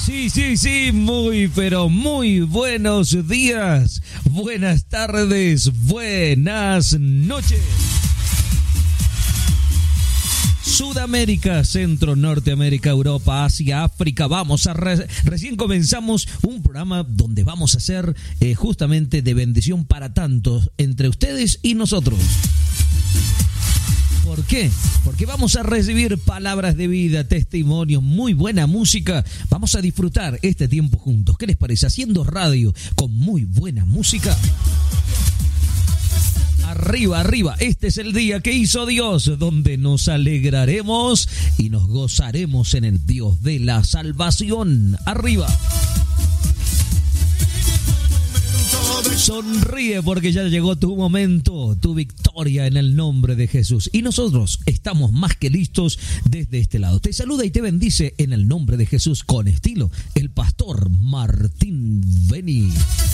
Sí, muy, pero muy buenos días, buenas tardes, buenas noches. Sudamérica, Centro, Norteamérica, Europa, Asia, África. Vamos a recién comenzamos un programa donde vamos a hacer justamente de bendición para tantos entre ustedes y nosotros. ¿Por qué? Porque vamos a recibir palabras de vida, testimonios, muy buena música. Vamos a disfrutar este tiempo juntos. ¿Qué les parece? Haciendo radio con muy buena música. Arriba, este es el día que hizo Dios, donde nos alegraremos y nos gozaremos en el Dios de la salvación. Arriba. Sonríe porque ya llegó tu momento, tu victoria en el nombre de Jesús. Y nosotros estamos más que listos desde este lado. Te saluda y te bendice en el nombre de Jesús con estilo el pastor Martín Beni.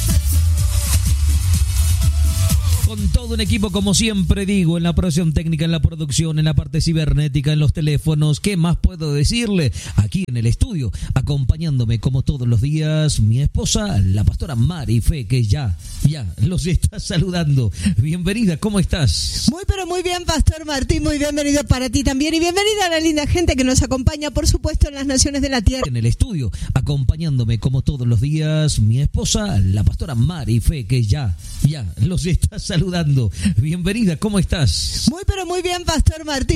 Con todo un equipo, como siempre digo, en la operación técnica, en la producción, en la parte cibernética, en los teléfonos. ¿Qué más puedo decirle? Aquí en el estudio, acompañándome como todos los días, mi esposa, la pastora Marife, que ya los está saludando. Bienvenida, ¿cómo estás? Muy, pero muy bien, pastor Martín, muy bienvenido para ti también. Y bienvenida a la linda gente que nos acompaña, por supuesto, en las naciones de la tierra. En el estudio, acompañándome como todos los días, mi esposa, la pastora Marife, que ya los está saludando. Bienvenida, ¿cómo estás? Muy, pero muy bien, pastor Martín.